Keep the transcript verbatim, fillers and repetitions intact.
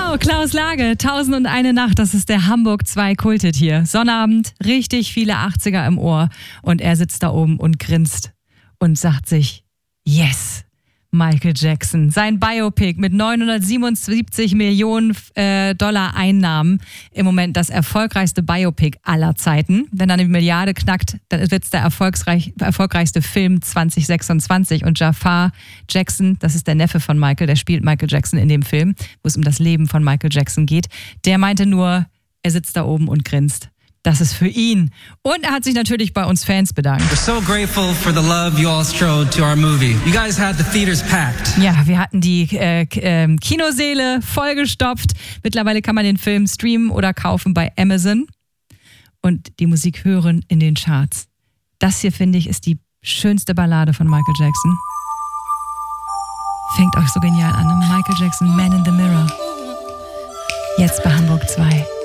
Genau, Klaus Lage, Tausend und eine Nacht, das ist der Hamburg zwei Kulthit hier. Sonnabend, richtig viele achtziger im Ohr und er sitzt da oben und grinst und sagt sich, yes, Michael Jackson. Sein Biopic mit neunhundertsiebenundsiebzig Millionen äh, Dollar Einnahmen. Im Moment das erfolgreichste Biopic aller Zeiten. Wenn er eine Milliarde knackt, dann wird es der erfolgreich, erfolgreichste Film zwanzig sechsundzwanzig. Und Jafar Jackson, das ist der Neffe von Michael, der spielt Michael Jackson in dem Film, wo es um das Leben von Michael Jackson geht. Der meinte nur, er sitzt da oben und grinst. Das ist für ihn. Und er hat sich natürlich bei uns Fans bedankt. We're so grateful for the love you all showed to our movie. You guys had the theaters packed. Ja, wir hatten die äh, äh, Kinosäle vollgestopft. Mittlerweile kann man den Film streamen oder kaufen bei Amazon und die Musik hören in den Charts. Das hier, finde ich, ist die schönste Ballade von Michael Jackson. Fängt euch so genial an. Michael Jackson, Man in the Mirror. Jetzt bei Hamburg zwei.